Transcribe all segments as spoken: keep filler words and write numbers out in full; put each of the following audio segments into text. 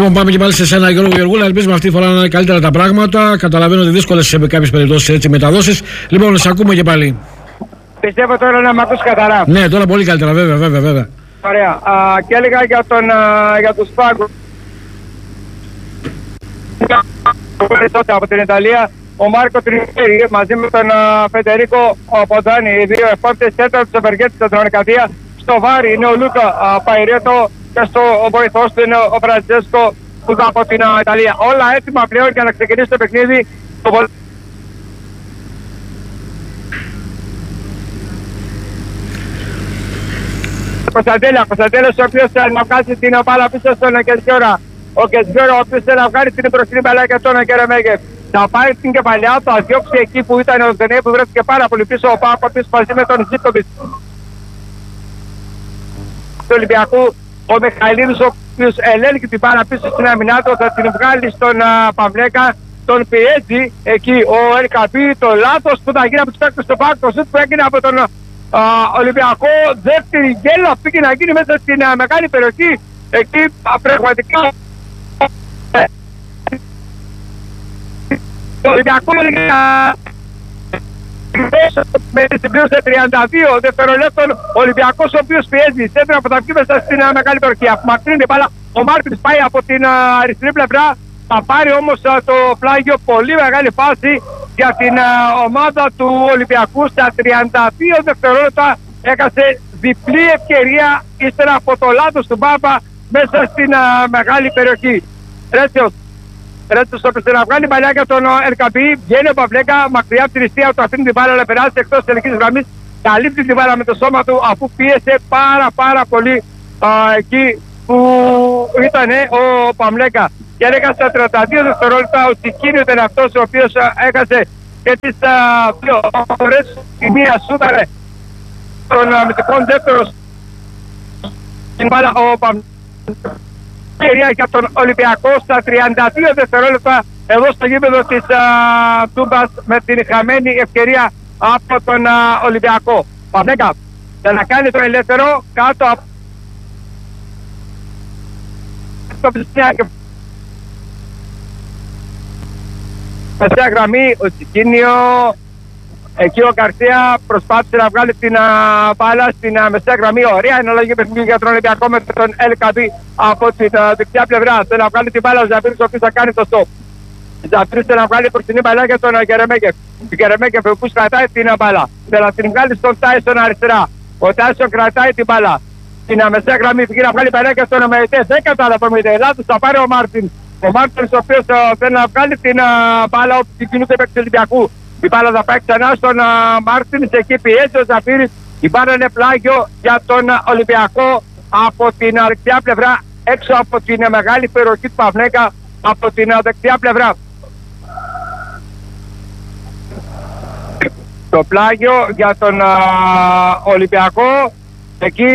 Λοιπόν, πάμε και πάλι σε εσένα, Γιώργο Γεωργούλα. Ελπίζουμε αυτή τη φορά να είναι καλύτερα τα πράγματα. Καταλαβαίνω ότι δύσκολες σε κάποιες περιπτώσεις μεταδόσεις. Λοιπόν, σε ακούμε και πάλι. Πιστεύω τώρα να με ακούς καθαρά. Ναι, τώρα πολύ καλύτερα, βέβαια, βέβαια, βέβαια. Ωραία. Α, και έλεγα για, τον, α, για τους πάγκους. Από την Ιταλία, ο Μάρκο Τριφέρη μαζί με τον α, Φεντερίκο Ποντάνη, οι δύο επόπτες τέταρτος του Βεργέτη στην Τρονικαδία. Στο βάρη είναι ο Λούκα Παϊρέτο και στο ο βοηθός του είναι ο Φραντσέσκο που είναι από την α, Ιταλία. Όλα έτοιμα πλέον για να ξεκινήσει το παιχνίδι. Το... Κωνσταντέλια, Κωνσταντέλιος ο οποίος θέλει να βγάζει την μπάλα πίσω στον Κεσιόρα. Ο Κεσιόρα ο οποίος θέλει να βγάλει την μπροστινή μπάλα και τον Κερεμέγεφ. Θα πάει την κεφαλιά, θα διώξει εκεί που ήταν ο Δενέ που βρέθηκε πάρα πολύ πίσω ο Πάκοπης μαζί με τον Ζήκοβιτς του Ολυμπιακού. Ο Μιχαηλίδης ο οποίος ελέγχει την μπάλα πίσω στην αμυνά του, θα την βγάλει στον Παυλέκα, τον πιέζει εκεί ο Ελκαμπή, το λάθος που θα γίνει από τους παίκτες του Πάκ, το σουτ που έγινε από τον Uh, Ολυμπιακό, δεύτερη γέλα πήγε να γίνει μέσα στην uh, μεγάλη περιοχή. Εκεί uh, πραγματικά ο Ολυμπιακό με την συμπλήρωση τριάντα δύο δευτερολέπτων. Ο Ολυμπιακός ο οποίος πιέζει σέντρα από τα βγει μέσα στην uh, μεγάλη περιοχή. Απομακρύνει την μπάλα. Ο Μάρτινς πάει από την uh, αριστερή πλευρά. Θα πάρει όμως uh, το πλάγιο, πολύ μεγάλη φάση για την uh, ομάδα του Ολυμπιακού. Στα τριάντα δύο δευτερόλεπτα έκασε διπλή ευκαιρία ύστερα από το λάθος του Μπάμπα μέσα στην uh, μεγάλη περιοχή. Ρέτσιος, Ρέτσιος όποιος να βγάλει παλιά για τον Ελκαμπή. Βγαίνει ο Παυλέκα μακριά από την αιστεία του, αφήνει την μπάλα αλλά περάσει εκτός της τελικής γραμμής. Καλύπτει την μπάλα με το σώμα του αφού πίεσε πάρα πάρα πολύ uh, εκεί που ήταν ο Παυλέκα. Και έλεγα στα τριάντα δύο δευτερόλεπτα ο Τσικίνιο ήταν αυτός ο οποίος έχασε και τις δύο φορές. Η μία σούταρε τον αμυντικό δεύτερος την μπάλα ο Παυλέκα για τον Ολυμπιακό στα τριάντα δύο δευτερόλεπτα εδώ στο γήπεδο της Τούμπας με την χαμένη ευκαιρία από τον α, Ολυμπιακό. Παυλέκα για να κάνει το ελεύθερο κάτω από το ψηφιακό. Μεσαία γραμμή, ο Τσικίνιο, εκεί ο Γκαρσία προσπάθησε να βγάλει την α, μπάλα στην α, μεσαία γραμμή. Ωραία εναλλαγή παιχνίδι για τον Ολυμπιακό με τον Ελκαμπή από την α, δεξιά πλευρά. Θέλει να βγάλει την μπάλα ο Ζαμπύρης ο οποίος θα κάνει το στόπ. Ο Ζαμπύρης θέλει να βγάλει μπροστινή μπάλα για τον Γερεμέγεφ. Ο Γερεμέγεφ που κρατάει την μπάλα. Θέλει να την βγάλει στον Τάισον αριστερά. Ο Τάισον κρατάει την μπάλα. Στην α, μεσαία γραμμή πήγε να βγάλει μπάλα και στον Μεϊτέ. Δεν κατάλαβε ο Μεϊτέ. Λάθος θα πάρει ο Μάρτιν. Ο Μάρτινς ο οποίος uh, θέλει να βγάλει την uh, μπάλα όπου κινούνται παίκτες του Ολυμπιακού. Η μπάλα θα πάει ξανά στον uh, Μάρτινς, εκεί πιέζει ο Ζαφύρης. Η μπάλα είναι πλάγιο για τον uh, Ολυμπιακό από την uh, δεξιά πλευρά, έξω από την uh, μεγάλη περιοχή του Παυλέκα, από την uh, δεξιά πλευρά. Το πλάγιο για τον uh, Ολυμπιακό, εκεί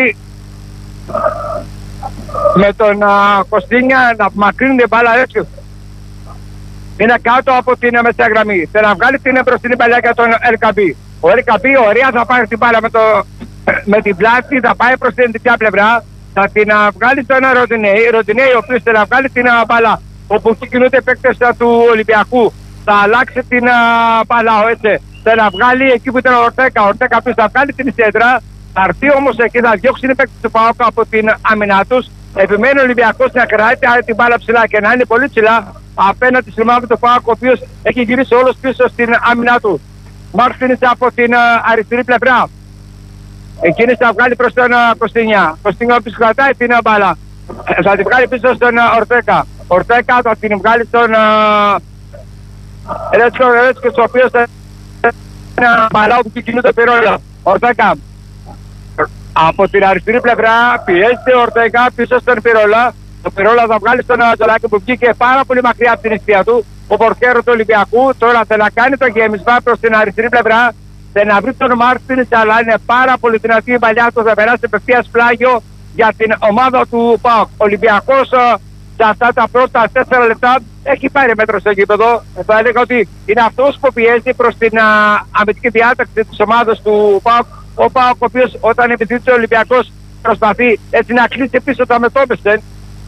με τον uh, Κωστίνια να απομακρύνει την μπάλα έξω. Είναι κάτω από την μεσαία γραμμή. Θέλει να βγάλει την μπροστινή μπάλα για τον Ελκαμπή. Ο Ελκαμπή ωραία θα πάρει την μπάλα με, το, με την πλάτη, θα πάει προς την δεξιά πλευρά. Θα την uh, βγάλει στον Ροντινέη. Ροντινέη ο οποίος θέλει να βγάλει την uh, μπάλα όπου κινούνται παίκτες uh, του Ολυμπιακού. Θα αλλάξει την uh, μπάλα έτσι. Θέλει να βγάλει εκεί που ήταν ο Ορτέκα. Ο Ορτέκα που θα βγάλει την σέντρα. Θα έρθει όμως εκεί, θα διώξει την παίκτη του ΠΑΟΚ από την άμυνά τους. Επιμένει ο Ολυμπιακός να κρατάει την μπάλα ψηλά και να είναι πολύ ψηλά απέναντι στην ομάδα του ΠΑΟΚ, ο οποίος έχει γυρίσει όλος πίσω στην άμυνά του. Μάρτινς από την αριστερή πλευρά. Εκείνη θα βγάλει προς τον Κωστίνια. Κωστίνια ο οποίος κρατάει την μπάλα. Θα την βγάλει πίσω στον Ορτέκα. Ορτέκα θα την βγάλει στον Ρέτσκο, Ρέτσκο, ο οποίος θα είναι μπάλα όπου κινούνται πυρόλα. Ορτέκα. Από την αριστερή πλευρά πιέζεται ο Ορτέγκα πίσω στον Πυρόλα. Ο Πυρόλα θα βγάλει στον Ανατολάκη που βγήκε πάρα πολύ μακριά από την αιστεία του. Ο πορτιέρο του Ολυμπιακού τώρα θέλει να κάνει το γέμισμα προς την αριστερή πλευρά. Θέλει να βρει τον Μάρτινς, αλλά είναι πάρα πολύ δυνατή η παλιά του. Θα περάσει απευθείας πλάγιο για την ομάδα του ΠΑΟΚ. Ο Ολυμπιακός σε αυτά τα πρώτα τέσσερα λεπτά έχει πάρει μέτρο στο γήπεδο. Θα έλεγα ότι είναι αυτός που πιέζει προς την αμυντική διάταξη της ομάδας του ΠΑΟΚ. Ο ΠΑΟΚ, ο οποίος όταν επιδίδει ο Ολυμπιακός προσπαθεί έτσι να κλείσει πίσω το αμετώπιστε.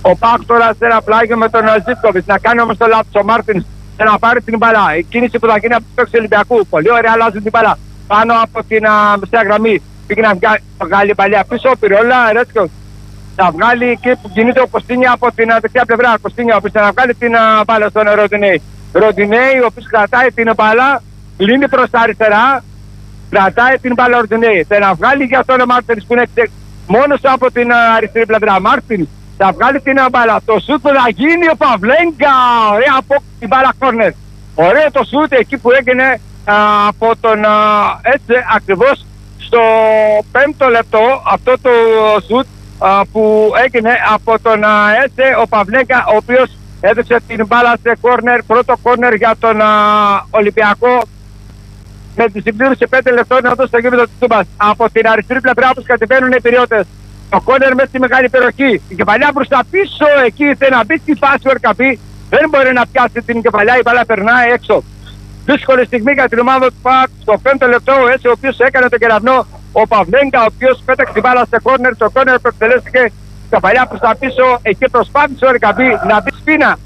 Ο Πάκ τώρα σε ένα πλάγιο με τον Ζήτκοβιτς. Να κάνει όμως το λάθος ο Μάρτινς και να πάρει την μπαλά. Η κίνηση που θα γίνει από το παίκτες του Ολυμπιακού. Πολύ ωραία, αλλάζουν την μπαλά. Πάνω από την uh, μεσαία γραμμή. Πήγε να βγάλει παλιά πίσω. Ο Πυριόλα, Ρέτσκο. Θα βγάλει εκεί που κινείται ο Κωστίνια από την uh, δεξιά πλευρά. Κωστίνια, ο οποίος θα βγάλει την uh, μπάλα στον Ροντινέη. Ροντινέη, ο οποίος κρατάει την μπάλα. Κλείνει προς τα αριστερά. Κρατάει την μπάλα ο Ροντινέη. Θα να βγάλει για τον Μάρτινς που είναι μόνος από την uh, αριστερή πλευρά. Μάρτινς. Θα βγάλει την μπάλα. Το σούτ που θα γίνει ο Παυλέγκα. Ωραία από την μπάλα κόρνερ. Ωραίο το σούτ εκεί που έγινε α, από τον α, έτσι ακριβώς στο πέμπτο λεπτό. Αυτό το σούτ α, που έγινε από τον α, έτσι ο Παυλέγκα, ο οποίος έδωσε την μπάλα σε κόρνερ. Πρώτο κόρνερ για τον α, Ολυμπιακό. Με τη συμπλήρωση πέντε λεπτών να δώσει στο γήπεδο του Τούμπας. Από την αριστερή πλευρά όπως κατεβαίνουν οι περιώτες. Το κόρνερ μέσα στη μεγάλη περιοχή. Η κεφαλιά προς τα πίσω. Εκεί θέλει να μπει στη φάση ο Ερκαπή. Δεν μπορεί να πιάσει την κεφαλιά. Η μπάλα περνάει έξω. Δύσκολη στιγμή για την ομάδα του Πακ. Στο πέμπτο λεπτό έτσι ο οποίος έκανε τον κεραυνό. Ο Παυλέγκα, ο οποίος πέταξε την μπάλα σε κόρνερ. Το κόρνερ που εκτελέστηκε. Η κεφαλιά προς τα πίσω. Εκεί προσπάθησε ο Ερκαπή να μπει σπίνα.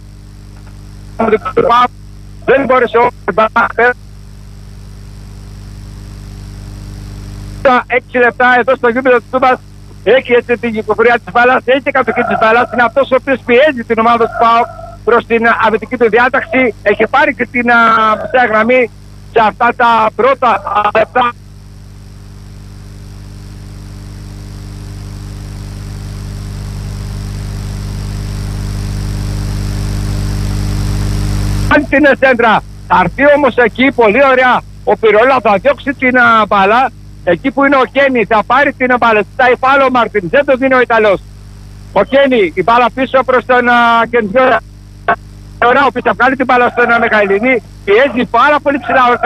Δεν μπόρεσε ο Ερκαπή. έξι λεπτά εδώ στο γήπεδο του Τούμπας. Έχει έτσι την κυκλοφορία της μπάλας, έχει κατοχή της μπάλας. Είναι αυτός ο οποίος πιέζει την ομάδα του ΠΑΟΚ προς την αμυντική του διάταξη. Έχει πάρει και την μεσαία γραμμή σε αυτά τα πρώτα λεπτά. Αν την σέντρα, θα έρθει όμως εκεί πολύ ωραία. Ο Πυρόλα θα διώξει την μπάλα. Εκεί που είναι ο Κένι θα πάρει την μπάλα. Στα υφάλω ο Μάρτιν. Δεν το δίνει ο Ιταλός. Ο Κένι, η μπάλα πίσω προς τον Κεντζιόρα. Ο οποίος θα βγάλει την μπάλα στον Μιχαηλίδη. Πιέζει πάρα πολύ ψηλά.